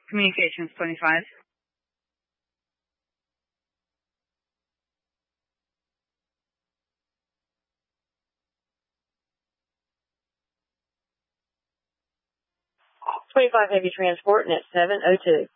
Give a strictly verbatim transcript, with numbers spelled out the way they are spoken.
Communications twenty-five. twenty-five Heavy Transport, net seven oh two.